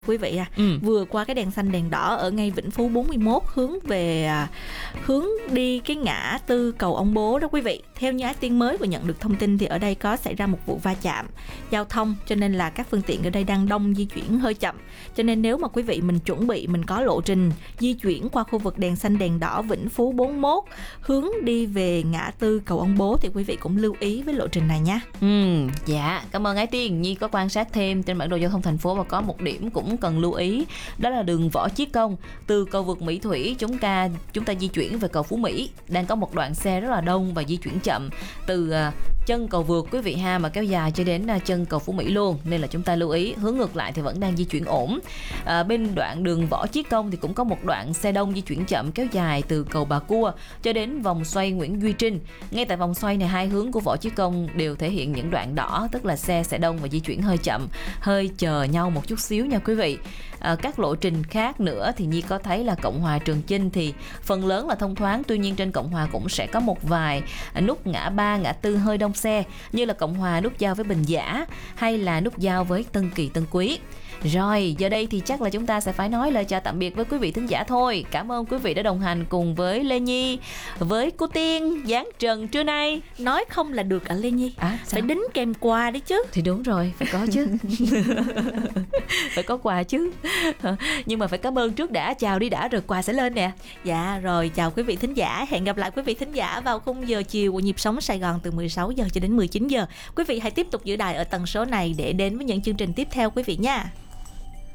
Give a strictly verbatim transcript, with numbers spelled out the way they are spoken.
quý vị à, Ừ. vừa qua cái đèn xanh đèn đỏ ở ngay Vĩnh Phú bốn mươi mốt hướng về à, hướng đi cái ngã tư cầu ông Bố đó quý vị. Theo như Á Tiên mới vừa nhận được thông tin thì ở đây có xảy ra một vụ va chạm giao thông, cho nên là các phương tiện ở đây đang đông, di chuyển hơi chậm. Cho nên nếu mà quý vị mình chuẩn bị, mình có lộ trình di chuyển qua khu vực đèn xanh đèn đỏ Vĩnh Phú bốn mươi mốt hướng đi về ngã tư cầu ông Bố thì quý vị cũng lưu ý với lộ trình này nhé. Ừ, dạ, cảm ơn Ái Tiên. Nhi có quan sát thêm trên bản đồ giao thông thành phố và có một điểm cũng cần lưu ý, đó là đường Võ Chí Công. Từ cầu vượt Mỹ Thủy chúng ta chúng ta di chuyển về cầu Phú Mỹ, đang có một đoạn xe rất là đông và di chuyển chậm từ uh, chân cầu vượt quý vị ha, mà kéo dài cho đến uh, chân cầu Phú Mỹ luôn, nên là chúng ta lưu ý. Hướng ngược lại thì vẫn đang di chuyển ổn. Uh, bên đoạn đường Võ Chí Công thì cũng có một đoạn xe đông di chuyển chậm kéo dài từ cầu Bà Cua cho đến vòng xoay Nguyễn Duy Trinh. Ngay tại vòng xoay này, hai hướng của Võ Chí Công đều thể hiện những đoạn đỏ, tức là xe sẽ đông và di chuyển hơi chậm, hơi chờ nhau một chút xíu nha quý vị. À, các lộ trình khác nữa thì Nhi có thấy là Cộng Hòa Trường Chinh thì phần lớn là thông thoáng, tuy nhiên trên Cộng Hòa cũng sẽ có một vài nút ngã ba, ngã tư hơi đông xe, như là Cộng Hòa nút giao với Bình Giả hay là nút giao với Tân Kỳ Tân Quý. Rồi, giờ đây thì chắc là chúng ta sẽ phải nói lời chào tạm biệt với quý vị thính giả thôi. Cảm ơn quý vị đã đồng hành cùng với Lê Nhi, với cô Tiên, Giáng Trần trưa nay. Nói không là được à Lê Nhi? À, phải đính kèm quà đấy chứ. Thì đúng rồi, phải có chứ. Phải có quà chứ. Nhưng mà phải cảm ơn trước đã, chào đi đã rồi quà sẽ lên nè. Dạ rồi, chào quý vị thính giả. Hẹn gặp lại quý vị thính giả vào khung giờ chiều của Nhịp Sống Sài Gòn từ mười sáu giờ cho đến mười chín giờ. Quý vị hãy tiếp tục giữ đài ở tần số này để đến với những chương trình tiếp theo quý vị nha.